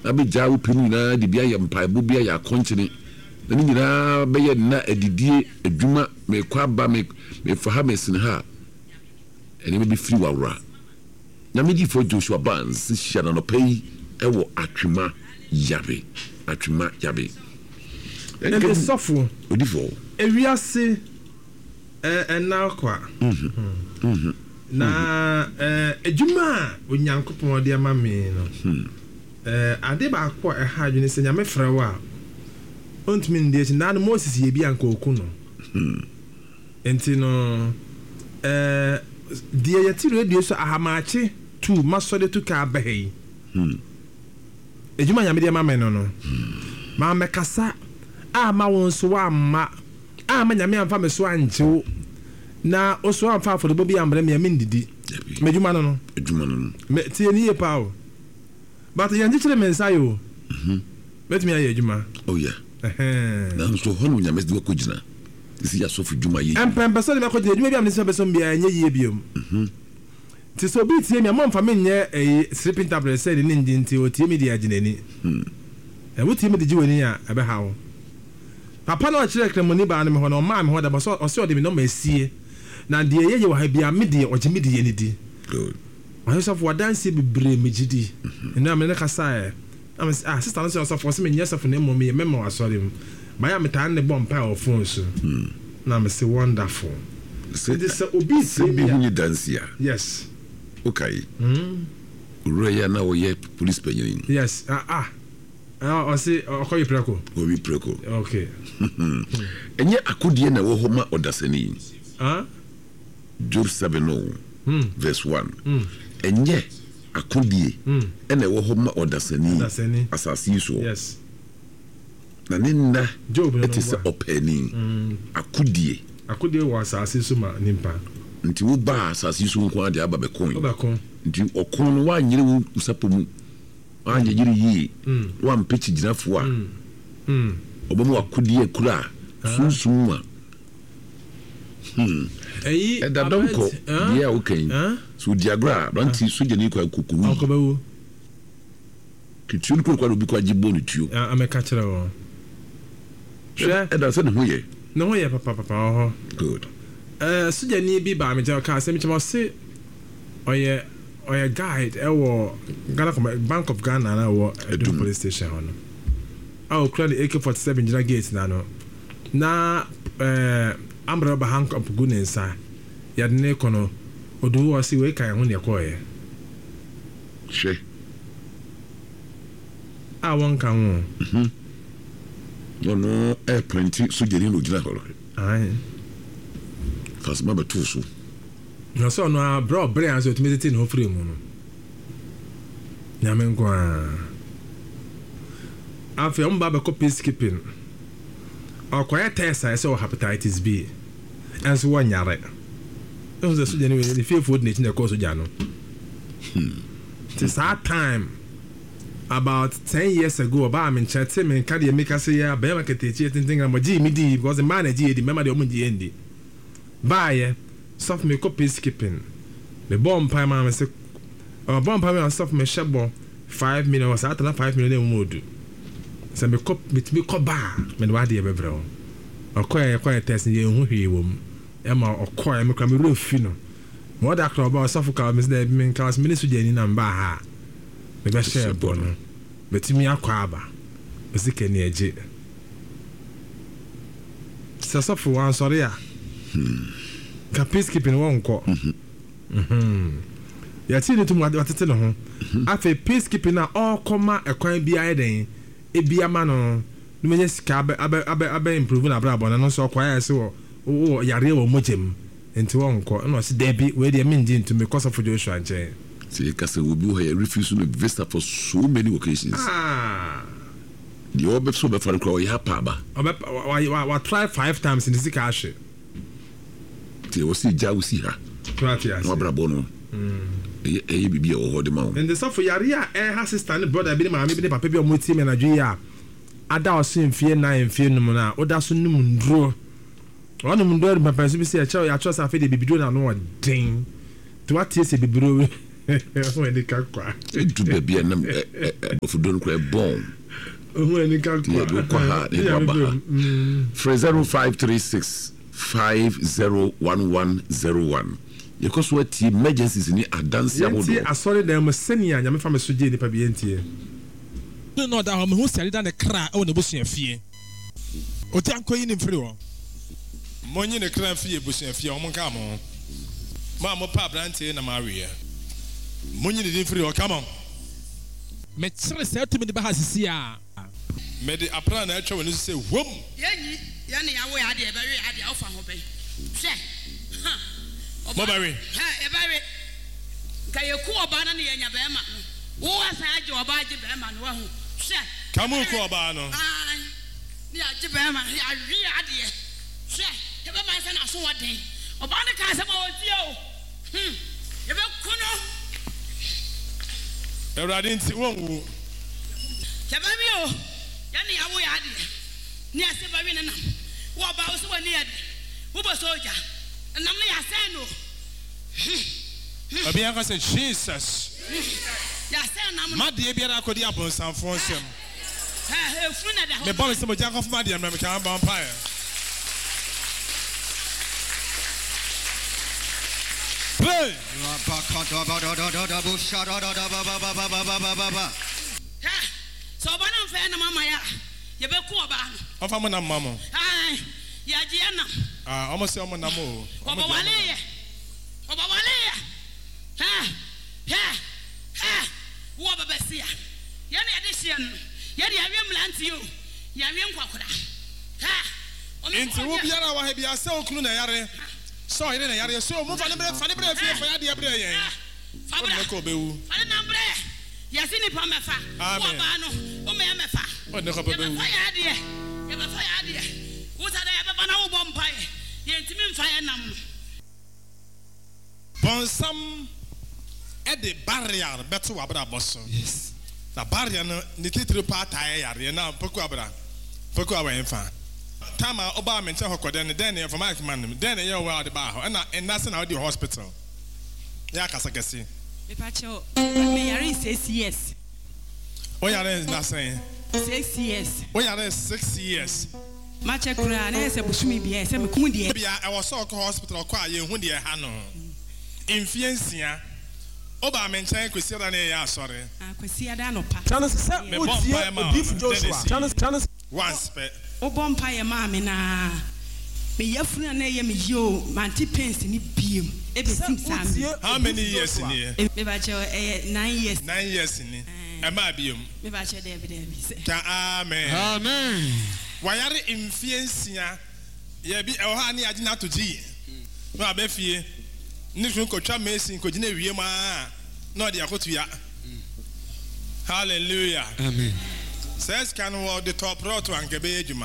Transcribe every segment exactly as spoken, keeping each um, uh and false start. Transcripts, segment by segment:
abi jawo pinu na de bia yɛ mpaebo bia yɛ akɔnkyene na ni nyina bɛyɛ na adidie adwuma me kwa ba me me fa ha me sin ha ɛne me bi free wawra na me di for Joshua Barnes hia na no pay ɛwɔ atwema yabe atwema yabe ɛnde sɔfo odifo ewiase eh ɛna kwa mhm mhm na eh adwuma onyankopɔn de ama me no eh ade ba akɔ ɛha adwene sɛ nyame frɛ wa ontumi ndie ti na no Moses ye bi anka oku no enti no eh die yɛti radio so ahamache tu masɔde tu ka bɛhɛ mhm adwuma nyame de ama me no no ma mekasa a ma won so wa ma a ma nyame amfa me so anchew na oso amfa afɔdebo bi ambre me mendidi medwuma no no adwuma no me tie ni ye pa o but yanje kire me nsa yo mhm let me aye adwuma oh yeah eh na so hono nyame de ko gina isi ya so fu dwuma ye empem person me ko gina adwuma bi am ne se person bia anye ye biom mhm ti so bi tie me am mfa me nye eh sleeping tablet say ni ndi nti o tie me dia ginani mhm e wo tie me de giwani a ebe hawo papa no akire kremoni ba ne me ho no ma me ho da ba so o se o de me no ma sie na de ye ye wa ha bia me de o gime de ye ni di good I have for dance be bre me gidi and na me na kasa am ah sister no say so for se me nyesa for na mo me me ma asori m ma ya me tan ne bomb pa o phone so na me say wonderful say this obi say be hu dance ya yes okay mm Roya na wo ye police penyin yes ah ah ah o say o ko yipreko o bi preko okay enye akodie na wo ho ma odasani ah Job seven oh verse one mm enye akodie ene wo ho ma odasani odasani asasi so yes na nenda Job no etise openi akodie akodie wo asasi so ma nimpa nti wo ba asasi so nko ade aba bekon obekon nti okon no wa nyire wo usapomu wa nyire yi wa mpechi ginafo a mm obomu akodie kura sunsun a hmm eyi eda donko dia okay so diagra ranti so je ni kwa kokuru akobawo kitun ko kwa obi kwa jibo no tuo ameka kire wo hwe eda se ne ho ye ne ho ye papa papa ho good eh so je ni bi ba me je ka se me chemo se oye oye guide e wo Ghana Bank of Ghana na wo Edum police station ho no a okra the A K forty-seven jira gate na no na eh amra ba hank up gunensa ya de ne kono odu wo si we kan ho ne koye she a won kan ho mhm no no e plenty so je ni no jira ho ai fasma ba tu so no so no bro bre an so timete no free mu no nyame kwa afi on ba be ko peacekeeping akoya test say o hepatitis B and so one yare it was so genuine the fearful nature the course jano this hard time about ten years ago about me chat me can you make us say ya be market teach thing am gi me di because the man gi di member the omo gi endi buy soft me copy skipping the bomb pie man say uh bomb pie man soft me shebo five million was at na five million mo do say me cop me cop ba me wa de be bro akoya akoya test ye hu hwe wom e ma akoya me kwa me refi no mo da kra ba soft ka me say me kan me so jani na mba ha me be share bo no betimi akwa aba osike ni eje soft one sorry ya ka peacekeeping won ko mhm ya ti ni tumu atete no ho afa peacekeeping na all koma ekwan bia eden e bia ma no no menye sika abe abe abe improve na bra bona no so kwa ya se wo wo yare wo mojem enti won ko no se debi we dey menji into me cause of Joshua nche see ka se obi ho ya refuse to visa for so many occasions ah the obe so be fan ko ya pa ba obe wa wa try five times in the sika ashe ti o si ja o si ha pratias no bra bono mm e e bibi o ho de ma and the stuff for yare a eh ha sister ne brother bi ne ma me bi ne papa bi o mo ti me na dwe ya ada o so mfie nine mfie num na o da so num nduro o num nduro papa so bi se ya cha ya cha sa fe de bibiduro na no den to what is bibiduro When the kakwa. To be a number of don't cry bone. When the kakwa. For zero five three six five zero one one zero one. Because what emergencies in a dance. I saw them senior, I'm from a Suji, the Pabienti. No, no, that I'm who said that the cry on the bush and fear. O tanko in free. Money the cry fear bush and fear, on come on. Mamma Pabrante and Maria. Money the free or come on. Metre said to me the Bahasia. Made a plan actually when you say, whoop. Yanni, Yanni, I will add a very at the alpha hobby. Mobile. Hey, Barry. Can you call Banani and Yabama? Who has had your body, Bama? Come on, Cobano. Yeah, Jibama, I really idea. Say, if my son, I saw a day. Obana Casa, you. Hm. If you could know, I didn't see one. Jabamio, Yanni, I will add it. Near Sebarina. What about so near? Who was soldier? And I'm not saying no. Obianka said, Jesus. My dear, I could be up on some force. The boys of Jack of Madia, American vampire. Play. So, one of them, Mamma, you be cool about. Of a man, Mamma. Aye, Yagiana. Ah, almost a man. Obawalia. Obawalia. Ha, ha, ha. Wababesia. Yani addition. Yani I am land to you. Yamian Quakura. Ha. Into Rubiana, why be a so clue? So I didn't hear so move on the bread for the bread for the bread. Fabricable. I number. Yasini Pamefa. Wabano. Umemefa. What the couple? Fire idea. You have a fire idea. What are they ever banana vampire? Yentimin fire nam. Bonsam at the barrier, better Wabra Bosso. Yes. The barrier, the little part I are now, Poquabra. Poquaba in fan. Tama Obama and Tahoco, then the Danny of Mike Man, then a year while the bar, and that's an audio hospital. Yakasakasi. Pacho, Mary says yes. Why are they not saying? Six years. Why are they six years? Macha Kuran, I said, Bushmi, yes, I'm a Kundi. I was so hospital, quiet, you would hear Hano. Influencia. Obama and Chan could sit on a sorry. I could see a dano pack. Joshua. Once, O Bompire Mammy, na me yafuna na ye me yo, manti pence ni beam. How many years in here? Nine years. Nine years in here. Am I beam? Amen. Amen. Why are you influencing? Ye be a honey, I did not to G. No, I bet you. Nick could try Mason, could you know, no, they are good to ya. Hallelujah. Amen. Says can walk the top road to Ankebejuma.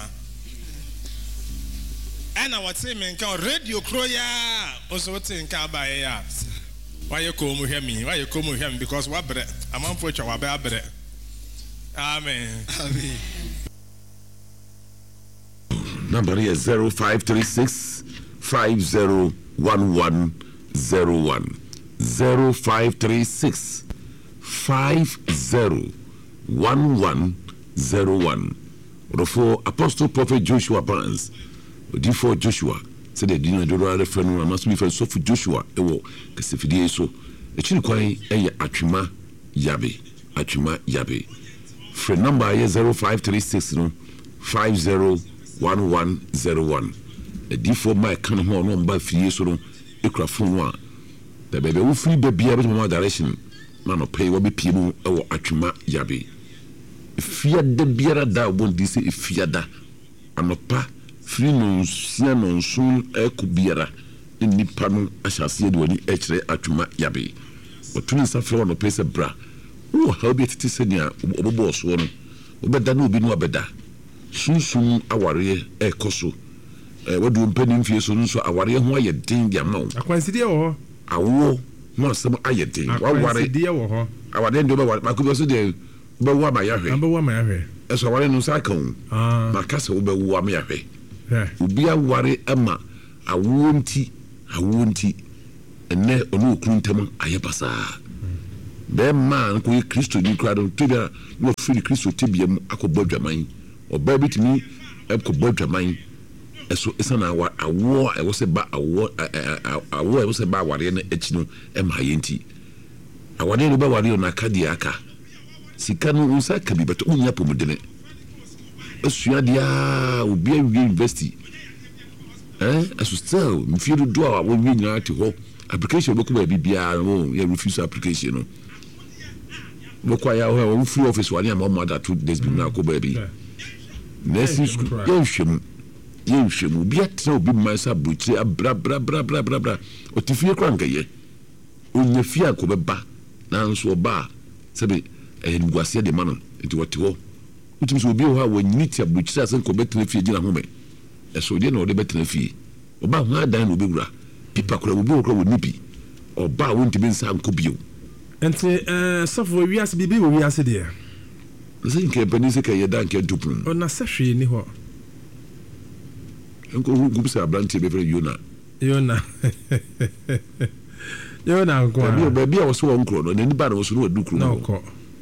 And I was saying, can radio croya also what's in Kabaya. Why you come with me? Why you come with him? Because what bread? I'm on for your bread. Amen. Amen. Number here is zero five three six five zero one one zero one. Zero five three six five zero one one zero one. For Apostle Prophet Joshua Barnes, D for Joshua, said the dinner do rather friend must be for so for Joshua, a war, because if he is so, a chin quay a Achima Yabe, Achima Yabe. Friend number is zero five three six five zero one one zero one. A D for my kind of one by three so a craphone one. The baby will free baby able to more direction. Man of pay will be people or Achima Yabe. Fear the beer that won't say if fear that. I'm a pa free non sian soon a cubiera in the panel. I shall see it when you actually Achima Yabe. But twins are flown a pace of bra. Oh, how be it is near boss one. But that will be no better. Soon, soon, our ear a coso. What do you penny for so so our ear why you ding your mouth? I consider or I will not some I ding. What worry dear or our then do what my could also do. But what my hair? Number one, my hair. As I want to cycle. Ah, my castle will be warm your hair. Will be a worry, Emma. I won't tea, I won't tea. And there, no cluntum, I have a be man ko Kristo ni kra do to bia no firi Kristo tibia mu akobɔ dwaman oba bitimi akobɔ dwaman eso esana awo awo e wo se ba awo awo e wo se ba aware na echi no e ma yenti awade no ba ware na kadia aka sika no unsa ka bi beto unya pomudene esua dia obi awie university eh aso still mfiri do a wo wi nyina te ho application boko ba bibia no ya refuse application no boko ya ho free office wani am mo that two days bi na ko ba bi next school ya hwem ya hwem obi atra obi mansa bruchi abra bra bra bra bra bra otifie kwa nkaye onya fie ko beba na nso ba sebe eh ngwase de mano enti wote ho utimi so obi ho a wanyini tia bruchi asen ko betre fie gina ho me eso de na ode betre fie oba ho adan no obewura pipa kura obi okura woni bi oba wonti bi nsa nko bio enti eh sofo wiase bibi wo wiase de nse nke bani se kay dan ke dupun ona sahwe ni ho enko gubu se abranti be fere yona yona yona nko a ba bia wo so won kro no ni ba na wo so no dukru no ko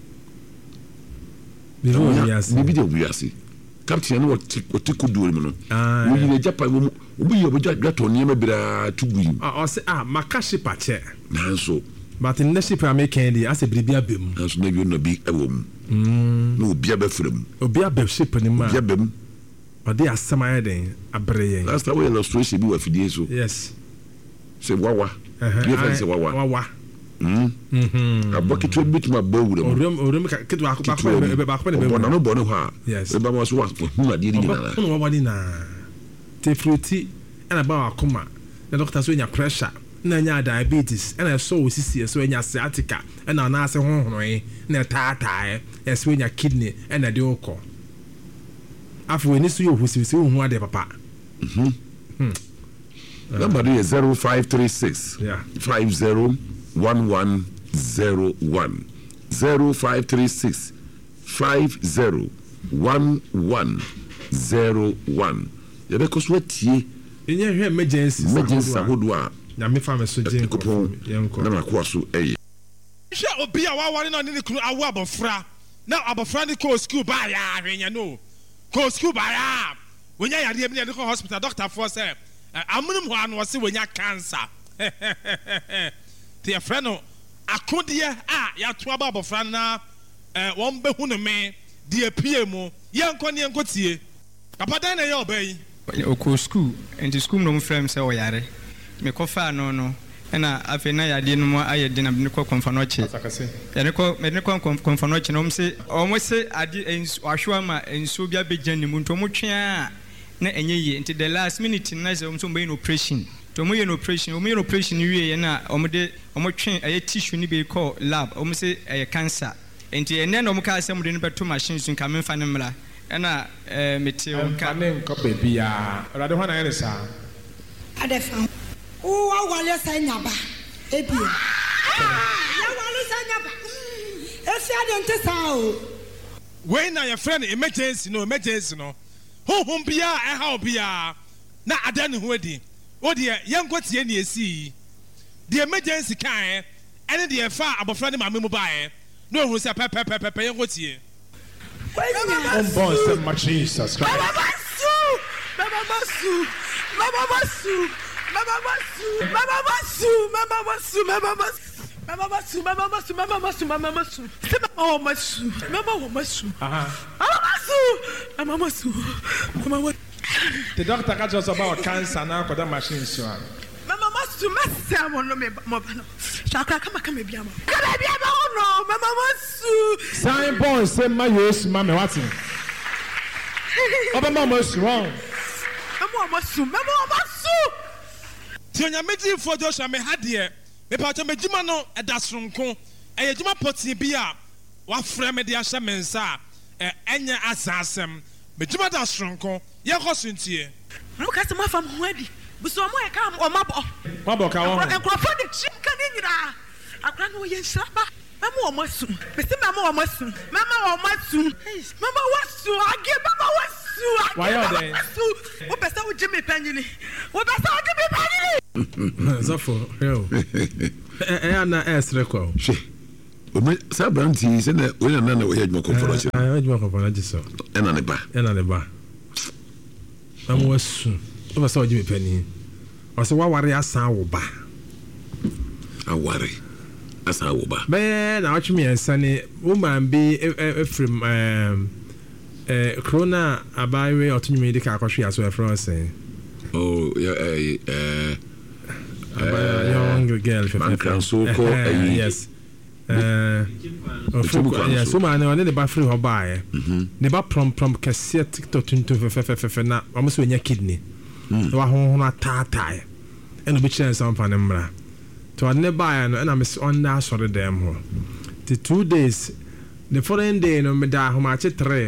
bibi wo wiase bibi de wiase captain no what what could do no we in Japan wo obi yo boja dwato ne ma bira tugui ah o se ah makashi pache nanso but in leadership American dey as a bribia bem nanso na bi no bi ewom mm no obi abafram obi abafship ni ma obi abem o dey asama den abreye last time we illustration bi wa fidie so yes se wawa you fancy wawa wawa mm mhm aboki to bit ma bawura mo orem orem ka ketu akwa akwa ba akwa ne be bona no bona ha yes e ba mo so wa hu na de ni na no wawa ni na te fruity and ba akoma the doctor so nya pressure na nya diabetes and so osisi so nya sciatica and na ase honhon na taataa e so nya kidney and na de okọ afu we ni so yo husisi hu ade papa mhm hmm number is zero five three six yeah five zero one one zero one zero five three six five zero one one zero one. You because what ye in your emergency emergency hodwa na me fa me so je nko yenko na makoa so eye hwe obi a wa ware na ne kunu awo abofra na abofra ne ko school ba ya hwenya no ko school ba ya wonya yare bi ne ko hospital doctor for say amunum ho ano se wonya cancer the friend akode a ya to aba abofra na eh won behu ne me de apie mu yenko ne yenko tie papa dan na ye obai oko school and school no frame say oyare me ko fa no no na afi na yade no aye de na me ko konfa no che ene ko me ne ko konfa no che no mse o mo se ade ahwa ma enso bia bejan ni mu nto mo twe a na enye ye nti the last minute na se o mso be in operation to mo ye in operation o mo ye operation wie ye na o mo de o mo twe aye tissue ni be call lab o mo se aye cancer nti ene no mo ka se mo de ne beto machine sun ka me fa ne mra ena eh meteo ka ne nko baby ya rade ho na ye sa adefa o wa wale sa nyaba ebi ya wale sa nyaba esi ade nte sa o we na your friend emergency no emergency no ho ho bia e ha obia na ada ne ho adi o de yenko tie ne esi the emergency kan ene de fa abofra ne mame mu bae no hu se pepe pepe pepe yenko tie on bon se ma Jesus Christ Mama Basu Mama Basu Mama Basu Mama Basu Mama Basu Mama Basu Mama Basu Mama Basu Mama Basu Mama Basu Mama Basu Mama Basu Mama Basu Mama Basu Mama Basu Mama Basu the doctor got us about cancer now for that machine so Mama Basu massa mo no me mo ba no shakra kama kama bia mo kama bia ba no Mama Basu sign born say my yes mama what Oba mama is wrong Mama Basu Mama Basu Tionya meji for Joshua me hadie me pa me jima no eda sonko e jima poti bia wa frɛ me de ahye mensa e enye asasem me jima da sonko ye kosuntie no ka se ma fam ho adi buso mo e ka o mabo mabo ka wo enkrofo de chika ni nyira akra no ye nsaba mama o masu me se mama o masu mama o masu mama wasu age mama wasu why are they wo pesa wo jimi panyini wo pesa wo jimi panyini Zafo, yo. Eh, eh, na esre ko. She. Sa branti se na we na na we adwuma konforo che. Ah, adwuma konforo che so. E na ne ba. E na ne ba. Amu wasu. O ba sa o jimi pani. O se wa ware asan wo ba. Aware. Asan wo ba. Be na watch me ensane woman be from um eh corona abawe otunwumi de ka akwhwe aso e from say. Oh, yeah, eh eh a young girl uh, yes uh yeah so man on the ba free ho bae ne ba prom prom kase TikTok tuntu fe fe fe fe na am so nya kidney wa ho ho na taataa e no be chance am fa ne mra to ne bae no na me on da sore dem ho the two days the following day no me da ho ma che three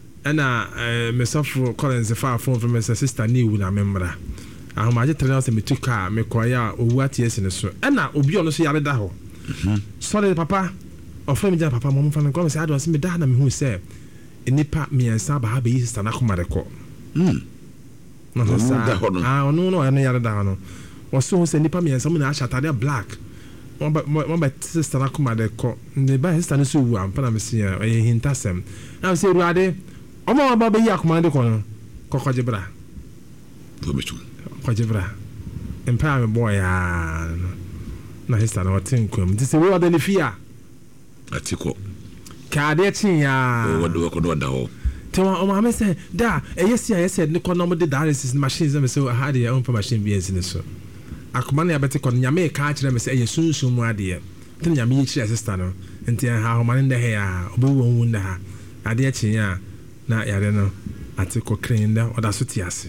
na me suffer Collins fa phone from my sister ni wu na me mra ahoma je trainer se metuka me koya owu aties ne so e na obi ono so yare da ho mhm sorry papa ofre me ja papa mo mfa me ko me say adon se me da na me hu se enipa me ensa ba ha be sister na koma de ko mhm no so sa ah ono no no yare da no wo so se enipa me ensa mo na ashatade black mo ba mo ba sister na koma de ko ne ba sister no so wu am pa na me se e hintasem na se ruade omo ba be yi akoma de ko no kokoje bra to me chu kwajibra empa me boy ah na hista na watin kwam ti se we oda ne fia atiko ka de chin ya o wodo ko do da ho te o ma me say da e yes ya yes ne kono mo de dialysis machines me say ha de ya on machine bi ensin so akoma na yabete kono nyame ka kire me say e sunsun mu ade te nyame yi kire sister no enti ha ho ma ne he ya obo won na ha ade chin ya na yare no atiko krenda oda so ti ase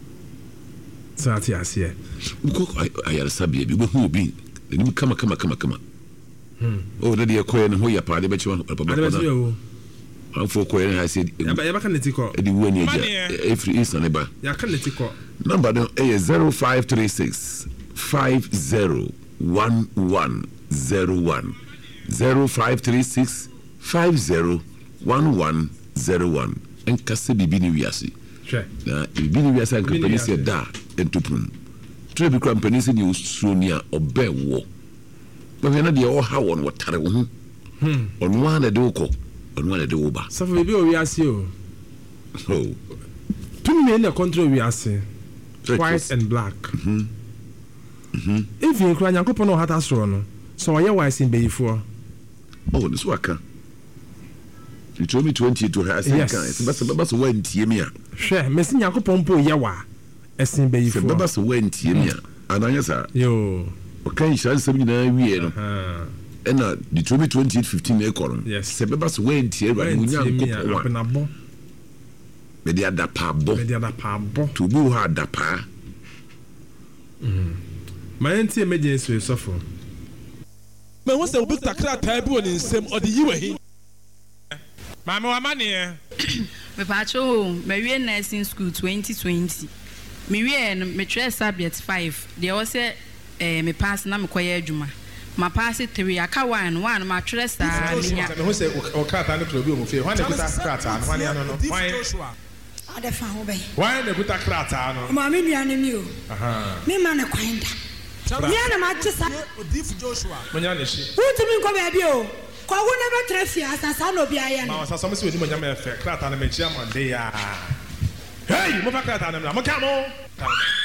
Sati asie. Uko ayar sabie bi hu obi. Ni kama kama kama kama. Hmm. Oh, na dia koye no ho ya pa de be chiwa papa ba. Ade be yo. Afo koye ha se. Ya ba ya ba kan netiko. E di wani eja. Every is na ba. Ya kan netiko. Number no e zero five three six five zero one one zero one zero five three six five zero one one zero one. En kase bibi ni wiase. Sure. Na bibi ni wiase an company se da. Entuprum tre bi company se ni usronia obewo ba na de o ha won wotare wo hu hm onu ana de uko onu ana de uba so for bi o wi ase o oh tumi me na control wi ase white and black mhm mhm if you kra nyankopon no hata so no so oye wise in beyifo oh this waka you told me twenty to her say kan se basa basa wa ntie mi a hwe me sin nyankopon po ye wa esin beyifo se basa wa ntie mi a ananya sa yo okay shan se mi na wie no ena the twenty twenty fifteen e koron se basa wa ntie ra ni nyankopon wa me dia da pa bo me dia da pa bo to bu ha da pa mhm ma ntie emergency so for me won se obi takra ta bi woni nsem odi yiwe hi mama wa mane me pacho me wie nursing school twenty twenty me wie me try subject five there was eh me pass na me koye adwuma ma pass three aka one one ma try star me nya me ho se o krata no kro bi o mo fie hwan na kuta krata no hwan ya no no hwan ade fa ho bai hwan na kuta krata no ma me nua ne mi o aha me ma na kwanda ya na ma tsa Odifu Joshua monya ne shi utumi nko ba bi o kwa wo na be trafia asasa no bia ya no ma asasa mo se odi monya me fe krata na me chia mande ya hey mo fa krata na mo ka mo